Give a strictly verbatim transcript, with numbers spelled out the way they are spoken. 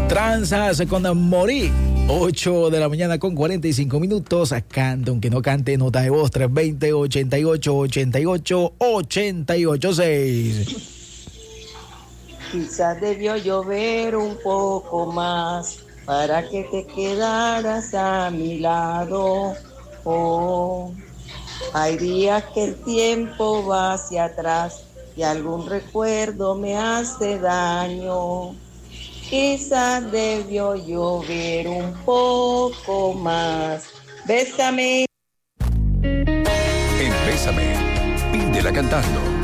Tranzas con Morí. ocho de la mañana con cuarenta y cinco minutos. Canta aunque no cante, nota de voz tres dos cero, ochenta y ocho, ochenta y ocho, ochenta y ocho seis. Quizás debió llover un poco más para que te quedaras a mi lado. Oh, hay días que el tiempo va hacia atrás y algún recuerdo me hace daño. Quizás debió llover un poco más. Bésame. En Bésame, pídela cantando.